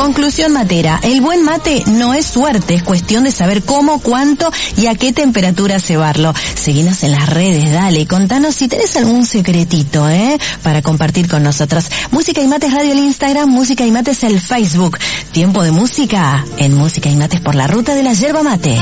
Conclusión matera, el buen mate no es suerte, es cuestión de saber cómo, cuánto y a qué temperatura cebarlo. Seguinos en las redes, dale, contanos si tenés algún secretito, para compartir con nosotros. Música y Mates Radio el Instagram, Música y Mates el Facebook. Tiempo de música en Música y Mates por la ruta de la yerba mate.